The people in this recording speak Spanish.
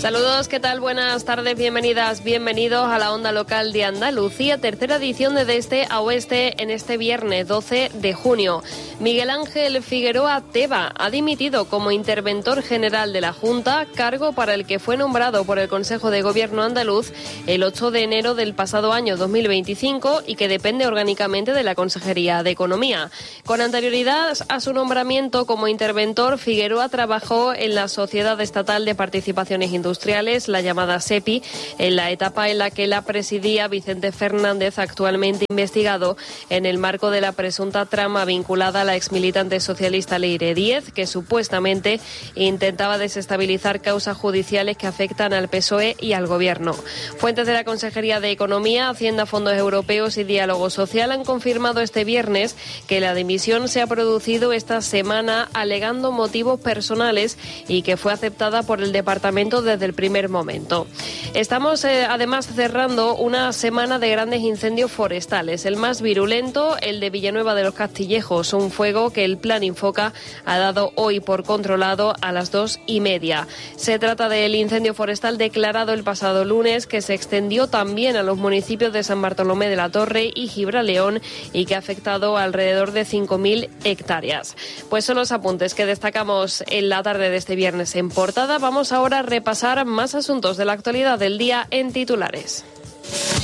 Saludos, ¿qué tal? Buenas tardes, bienvenidas, bienvenidos a la Onda Local de Andalucía, tercera edición de Este a Oeste en este viernes 12 de junio. Miguel Ángel Figueroa Teba ha dimitido como interventor general de la Junta, cargo para el que fue nombrado por el Consejo de Gobierno andaluz el 8 de enero del pasado año 2025 y que depende orgánicamente de la Consejería de Economía. Con anterioridad a su nombramiento como interventor, Figueroa trabajó en la Sociedad Estatal de Participaciones Industriales, la llamada SEPI, en la etapa en la que la presidía Vicente Fernández, actualmente investigado en el marco de la presunta trama vinculada a la exmilitante socialista Leire Díez, que supuestamente intentaba desestabilizar causas judiciales que afectan al PSOE y al Gobierno. Fuentes de la Consejería de Economía, Hacienda, Fondos Europeos y Diálogo Social han confirmado este viernes que la dimisión se ha producido esta semana alegando motivos personales y que fue aceptada por el departamento desde el primer momento. Estamos además cerrando una semana de grandes incendios forestales. El más virulento, el de Villanueva de los Castillejos, un fuego que el Plan Infoca ha dado hoy por controlado a las 2:30. Se trata del incendio forestal declarado el pasado lunes, que se extendió también a los municipios de San Bartolomé de la Torre y Gibraleón y que ha afectado a alrededor de 5.000 hectáreas. Pues son los apuntes que destacamos en la tarde de este viernes en portada. Vamos ahora a repasar más asuntos de la actualidad del día en titulares.